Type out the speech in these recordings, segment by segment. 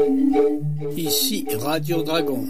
Ici Radio Dragon.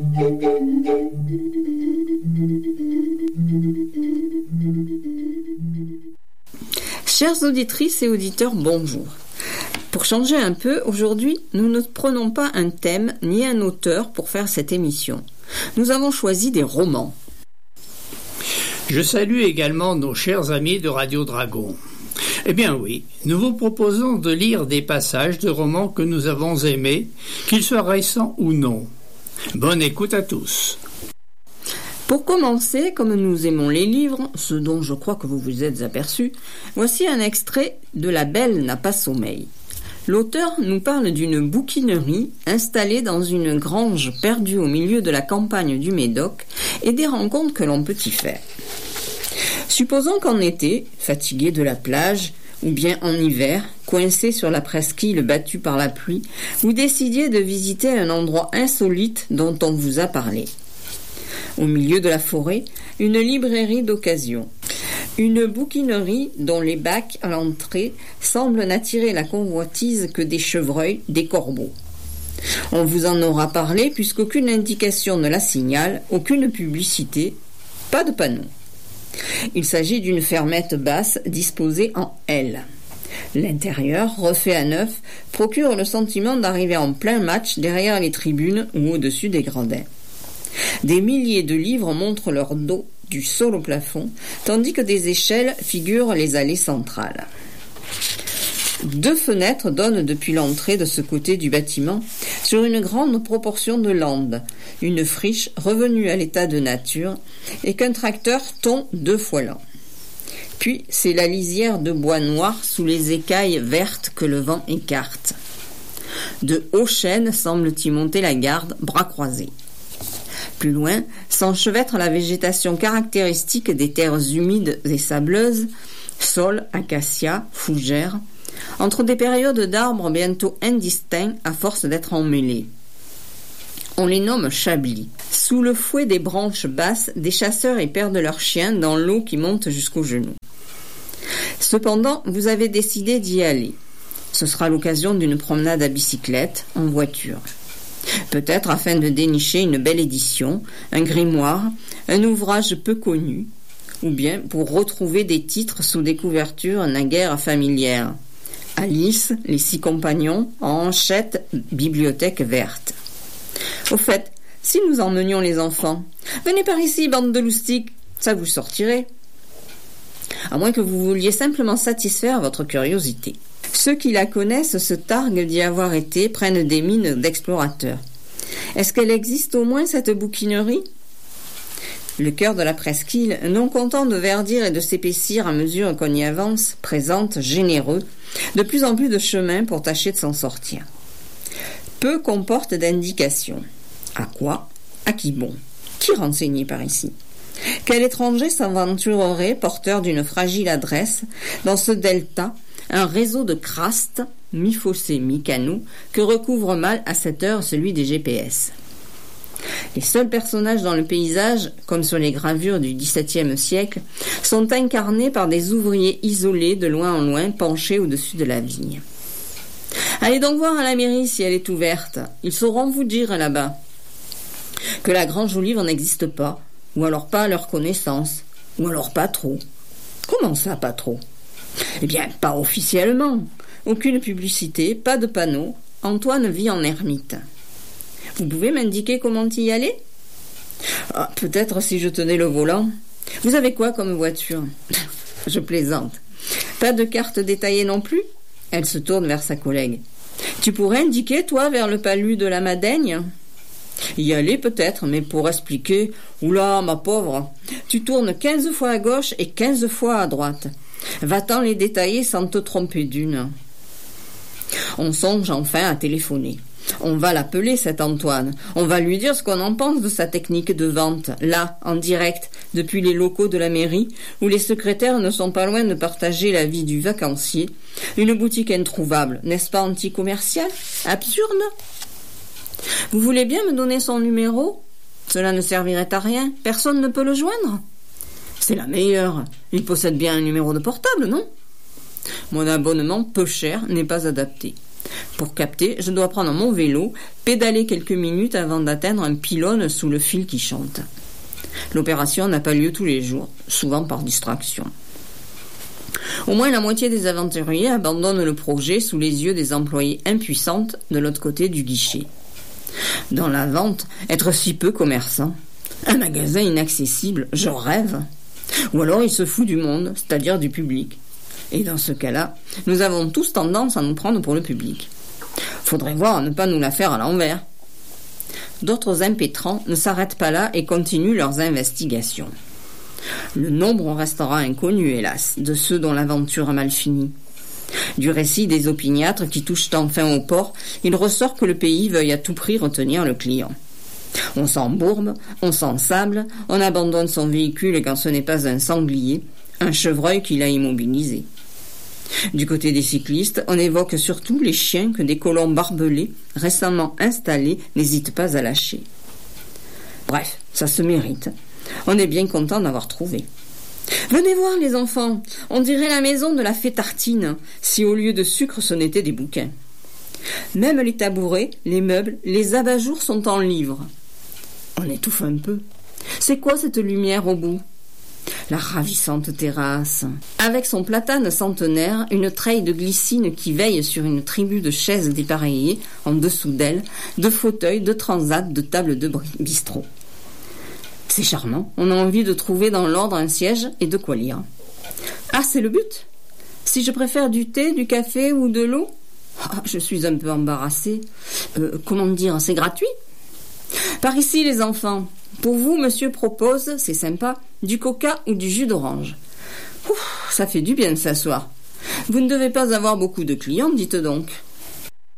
Chères auditrices et auditeurs, bonjour. Pour changer un peu, aujourd'hui, nous ne prenons pas un thème ni un auteur pour faire cette émission. Nous avons choisi des romans. Je salue également nos chers amis de Radio Dragon. Eh bien oui, nous vous proposons de lire des passages de romans que nous avons aimés, qu'ils soient récents ou non. Bonne écoute à tous. Pour commencer, comme nous aimons les livres, ce dont je crois que vous vous êtes aperçus, voici un extrait de La Belle n'a pas sommeil. L'auteur nous parle d'une bouquinerie installée dans une grange perdue au milieu de la campagne du Médoc et des rencontres que l'on peut y faire. Supposons qu'en été, fatigué de la plage, ou bien en hiver, coincé sur la presqu'île battue par la pluie, vous décidiez de visiter un endroit insolite dont on vous a parlé. Au milieu de la forêt, une librairie d'occasion. Une bouquinerie dont les bacs à l'entrée semblent n'attirer la convoitise que des chevreuils, des corbeaux. On vous en aura parlé puisqu'aucune indication ne la signale, aucune publicité, pas de panneau. Il s'agit d'une fermette basse disposée en L. L'intérieur, refait à neuf, procure le sentiment d'arriver en plein match derrière les tribunes ou au-dessus des gradins. Des milliers de livres montrent leur dos du sol au plafond, tandis que des échelles figurent les allées centrales. 2 fenêtres donnent depuis l'entrée de ce côté du bâtiment sur une grande proportion de landes, une friche revenue à l'état de nature et qu'un tracteur tond 2 fois l'an. Puis c'est la lisière de bois noir sous les écailles vertes que le vent écarte. De hauts chênes semblent y monter la garde, bras croisés. Plus loin, s'enchevêtre la végétation caractéristique des terres humides et sableuses, saules, acacias, fougères, entre des périodes d'arbres bientôt indistincts à force d'être emmêlés. On les nomme chablis. Sous le fouet des branches basses, des chasseurs y perdent leurs chiens dans l'eau qui monte jusqu'aux genoux. Cependant, vous avez décidé d'y aller. Ce sera l'occasion d'une promenade à bicyclette, en voiture. Peut-être afin de dénicher une belle édition, un grimoire, un ouvrage peu connu, ou bien pour retrouver des titres sous des couvertures naguère familières. Alice, les 6 compagnons, Hanchette, bibliothèque verte. Au fait, si nous emmenions les enfants, venez par ici, bande de loustiques, ça vous sortirait. À moins que vous vouliez simplement satisfaire votre curiosité. Ceux qui la connaissent se targuent d'y avoir été, prennent des mines d'explorateurs. Est-ce qu'elle existe au moins, cette bouquinerie ? Le cœur de la presqu'île, non content de verdir et de s'épaissir à mesure qu'on y avance, présente, généreux, de plus en plus de chemins pour tâcher de s'en sortir. Peu comporte d'indications. À quoi ? À qui bon ? Qui renseigner par ici ? Quel étranger s'aventurerait, porteur d'une fragile adresse, dans ce delta, un réseau de crastes, mi-fossés, mi-canaux, que recouvre mal à cette heure celui des GPS. Les seuls personnages dans le paysage, comme sur les gravures du XVIIe siècle, sont incarnés par des ouvriers isolés de loin en loin, penchés au-dessus de la vigne. Allez donc voir à la mairie si elle est ouverte. Ils sauront vous dire là-bas que la grange aux livres n'existe pas, ou alors pas à leur connaissance, ou alors pas trop. Comment ça, pas trop ? Eh bien, pas officiellement. Aucune publicité, pas de panneau. Antoine vit en ermite. Vous pouvez m'indiquer comment y aller ? Peut-être si je tenais le volant. Vous avez quoi comme voiture ? Je plaisante. Pas de carte détaillée non plus ? Elle se tourne vers sa collègue. Tu pourrais indiquer, toi, vers le palus de la Madeigne ? Y aller peut-être, mais pour expliquer, oula, ma pauvre, tu tournes 15 fois à gauche et 15 fois à droite. Va-t'en les détailler sans te tromper d'une. On songe enfin à téléphoner. On va l'appeler, cet Antoine. On va lui dire ce qu'on en pense de sa technique de vente, là, en direct, depuis les locaux de la mairie, où les secrétaires ne sont pas loin de partager la vie du vacancier. Une boutique introuvable, n'est-ce pas anti-commercial ? Absurde ? Vous voulez bien me donner son numéro ? Cela ne servirait à rien. Personne ne peut le joindre ? C'est la meilleure. Il possède bien un numéro de portable, non ? Mon abonnement peu cher n'est pas adapté. Pour capter, je dois prendre mon vélo, pédaler quelques minutes avant d'atteindre un pylône sous le fil qui chante. L'opération n'a pas lieu tous les jours, souvent par distraction. Au moins la moitié des aventuriers abandonnent le projet sous les yeux des employés impuissantes de l'autre côté du guichet. Dans la vente, être si peu commerçant, un magasin inaccessible, je rêve. Ou alors il se fout du monde, c'est-à-dire du public. Et dans ce cas-là, nous avons tous tendance à nous prendre pour le public. Faudrait voir à ne pas nous la faire à l'envers. D'autres impétrants ne s'arrêtent pas là et continuent leurs investigations. Le nombre restera inconnu, hélas, de ceux dont l'aventure a mal fini. Du récit des opiniâtres qui touchent enfin au port, il ressort que le pays veuille à tout prix retenir le client. On s'embourbe, on s'ensable, on abandonne son véhicule quand ce n'est pas un sanglier, un chevreuil qui l'a immobilisé. Du côté des cyclistes, on évoque surtout les chiens que des colons barbelés, récemment installés, n'hésitent pas à lâcher. Bref, ça se mérite. On est bien content d'avoir trouvé. Venez voir les enfants, on dirait la maison de la fée Tartine, si au lieu de sucre ce n'était des bouquins. Même les tabourets, les meubles, les abat-jours sont en livres. On étouffe un peu. C'est quoi cette lumière au bout ? La ravissante terrasse. Avec son platane centenaire, une treille de glycine qui veille sur une tribu de chaises dépareillées, en dessous d'elle, de fauteuils, de transats, de tables de bistrot. C'est charmant, on a envie de trouver dans l'ordre un siège et de quoi lire. Ah, c'est le but ? Si je préfère du thé, du café ou de l'eau ? Je suis un peu embarrassée. Comment dire, c'est gratuit ? Par ici, les enfants. Pour vous, monsieur propose, c'est sympa, du coca ou du jus d'orange. Ça fait du bien de s'asseoir. Vous ne devez pas avoir beaucoup de clients, dites donc.